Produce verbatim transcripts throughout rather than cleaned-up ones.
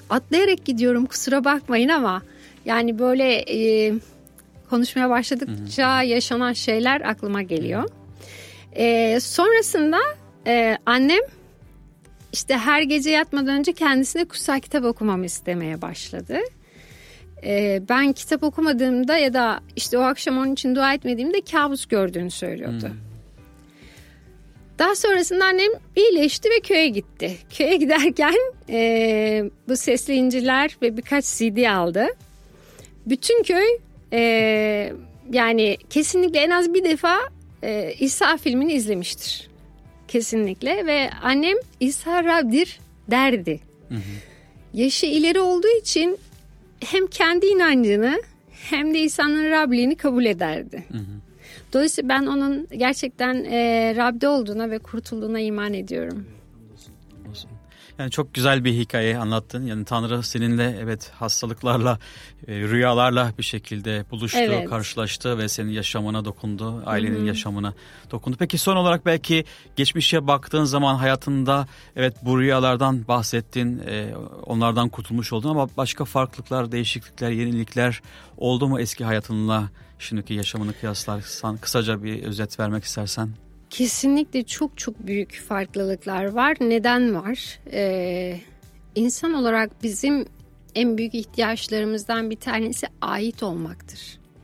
atlayarak gidiyorum, kusura bakmayın ama yani böyle e, konuşmaya başladıkça yaşanan şeyler aklıma geliyor. E, sonrasında e, annem işte her gece yatmadan önce kendisine kutsal kitap okumamı istemeye başladı. E, ben kitap okumadığımda ya da işte o akşam onun için dua etmediğimde kabus gördüğünü söylüyordu. Hmm. Daha sonrasında annem iyileşti ve köye gitti. Köye giderken e, bu sesli İncil'ler ve birkaç C D aldı. Bütün köy e, yani kesinlikle en az bir defa e, İsa filmini izlemiştir. Kesinlikle ve annem İsa Rab'dir derdi. Hı hı. Yaşı ileri olduğu için hem kendi inancını hem de İsa'nın Rabliğini kabul ederdi. Hı hı. Dolayısıyla ben onun gerçekten e, Rab'de olduğuna ve kurtulduğuna iman ediyorum. Yani çok güzel bir hikaye anlattın. Yani Tanrı seninle evet hastalıklarla, e, rüyalarla bir şekilde buluştu, evet. karşılaştı ve senin yaşamına dokundu, ailenin Hı-hı. yaşamına dokundu. Peki son olarak belki geçmişe baktığın zaman hayatında evet bu rüyalardan bahsettin, e, onlardan kurtulmuş oldun ama başka farklılıklar, değişiklikler, yenilikler oldu mu eski hayatınla şimdiki yaşamını kıyaslarsan kısaca bir özet vermek istersen? Kesinlikle çok çok büyük farklılıklar var. Neden var? Ee, insan olarak bizim en büyük ihtiyaçlarımızdan bir tanesi ait olmaktır.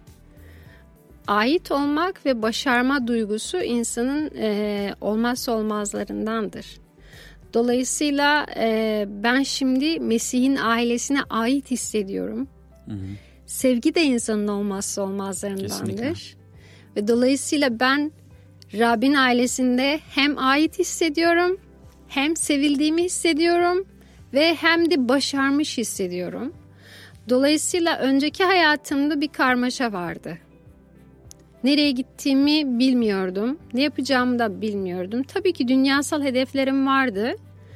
Ait olmak ve başarma duygusu insanın e, olmazsa olmazlarındandır. Dolayısıyla e, ben şimdi Mesih'in ailesine ait hissediyorum. Hı hı. Sevgi de insanın olmazsa olmazlarındandır. Kesinlikle. Ve dolayısıyla ben Rabbin ailesinde hem ait hissediyorum, hem sevildiğimi hissediyorum ve hem de başarmış hissediyorum. Dolayısıyla önceki hayatımda bir karmaşa vardı. Nereye gittiğimi bilmiyordum, ne yapacağımı da bilmiyordum. Tabii ki dünyasal hedeflerim vardı.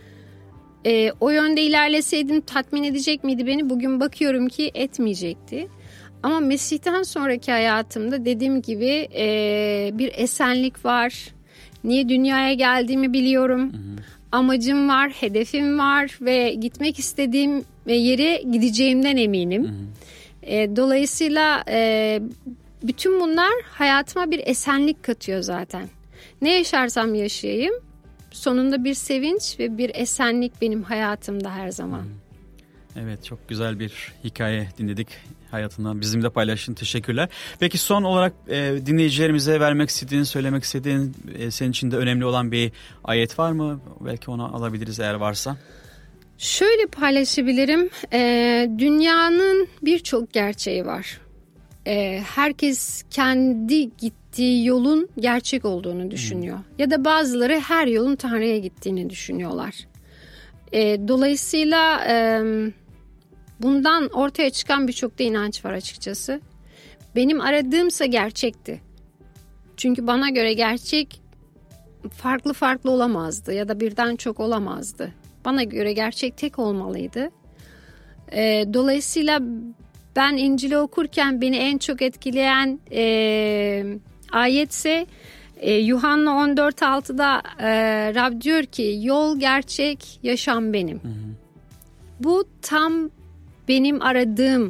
E, o yönde ilerleseydim tatmin edecek miydi beni? Bugün bakıyorum ki etmeyecekti. Ama Mesih'ten sonraki hayatımda dediğim gibi e, bir esenlik var. Niye dünyaya geldiğimi biliyorum. Hı hı. Amacım var, hedefim var ve gitmek istediğim yere gideceğimden eminim. Hı hı. E, dolayısıyla e, bütün bunlar hayatıma bir esenlik katıyor zaten. Ne yaşarsam yaşayayım, sonunda bir sevinç ve bir esenlik benim hayatımda her zaman. Hı hı. Evet, çok güzel bir hikaye dinledik hayatından. Bizimle paylaştın. Teşekkürler. Peki son olarak e, dinleyicilerimize vermek istediğin, söylemek istediğin, e, senin için de önemli olan bir ayet var mı? Belki onu alabiliriz eğer varsa. Şöyle paylaşabilirim. E, dünyanın birçok gerçeği var. E, herkes kendi gittiği yolun gerçek olduğunu düşünüyor. Hmm. Ya da bazıları her yolun Tanrı'ya gittiğini düşünüyorlar. E, dolayısıyla e, bundan ortaya çıkan birçok da inanç var açıkçası. Benim aradığımsa gerçekti. Çünkü bana göre gerçek farklı farklı olamazdı ya da birden çok olamazdı. Bana göre gerçek tek olmalıydı. E, dolayısıyla ben İncil'i okurken beni en çok etkileyen e, ayetse e, Yuhanna on dört altıda e, Rab diyor ki yol, gerçek, yaşam benim. Hı hı. Bu tam benim aradığım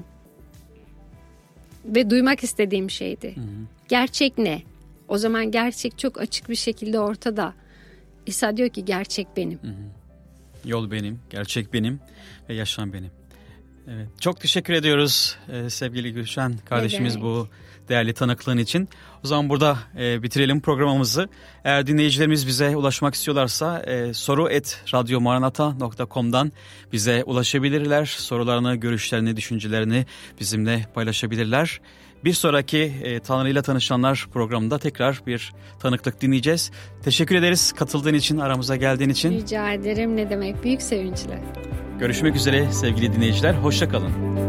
ve duymak istediğim şeydi. Hı hı. Gerçek ne? O zaman gerçek çok açık bir şekilde ortada. İsa diyor ki gerçek benim. Hı hı. Yol benim, gerçek benim ve yaşam benim. Evet, çok teşekkür ediyoruz ee, sevgili Gülşen kardeşimiz bu değerli tanıklığın için. O zaman burada e, bitirelim programımızı. Eğer dinleyicilerimiz bize ulaşmak istiyorlarsa e, soru et radyomaranata nokta com'dan bize ulaşabilirler. Sorularını, görüşlerini, düşüncelerini bizimle paylaşabilirler. Bir sonraki e, Tanrı ile Tanışanlar programında tekrar bir tanıklık dinleyeceğiz. Teşekkür ederiz katıldığın için, aramıza geldiğin için. Rica ederim, ne demek, büyük sevinçle. Görüşmek üzere sevgili dinleyiciler, hoşça kalın.